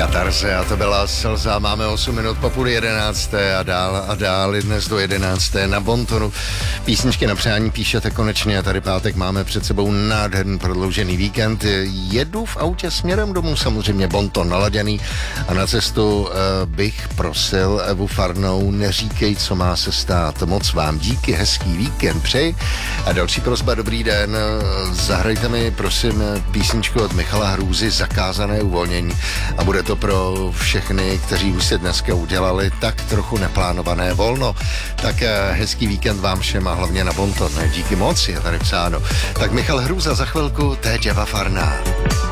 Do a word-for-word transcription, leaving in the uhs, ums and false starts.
Katarze a to byla Slza. Máme osm minut po půl jedenácté a dál a dál dnes do jedenácté na Bontonu. Písničky na přání píšete konečně a tady pátek máme před sebou nádherný prodloužený víkend. Jedu v autě směrem domů, samozřejmě Bonton naladěný a na cestu uh, bych prosil Evu Farnou, neříkej, co má se stát. Moc vám díky, hezký víkend přeji. A další prosba, dobrý den, zahrajte mi prosím písničku od Michala Hrůzy, Zakázané uvolnění, a bude to pro všechny, kteří už si dneska udělali tak trochu neplánované volno. Tak hezký víkend vám všem a hlavně na Bonton. Díky moc, je tady psáno. Tak Michal Hrůza za chvilku, teď Eva Farná.